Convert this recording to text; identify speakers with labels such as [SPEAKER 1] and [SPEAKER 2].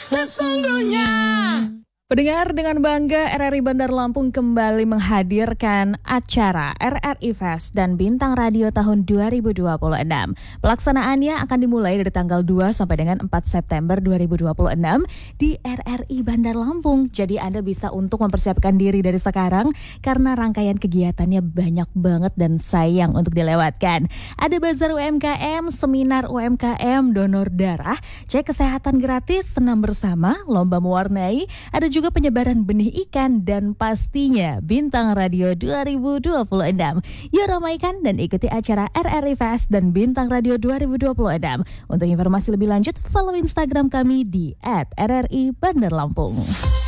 [SPEAKER 1] sesungguhnya.
[SPEAKER 2] Pendengar, dengan bangga RRI Bandar Lampung kembali menghadirkan acara RRI Fest dan Bintang Radio tahun 2026. Pelaksanaannya akan dimulai dari tanggal 2 sampai dengan 4 September 2026 di RRI Bandar Lampung. Jadi Anda bisa untuk mempersiapkan diri dari sekarang karena rangkaian kegiatannya banyak banget dan sayang untuk dilewatkan. Ada bazar UMKM, seminar UMKM, donor darah, cek kesehatan gratis, senam bersama, lomba mewarnai, ada juga penyebaran benih ikan, dan pastinya Bintang Radio 2026. Yuk ramaikan dan ikuti acara RRI Fest dan Bintang Radio 2026. Untuk informasi lebih lanjut, follow Instagram kami di @RRI Bandar Lampung.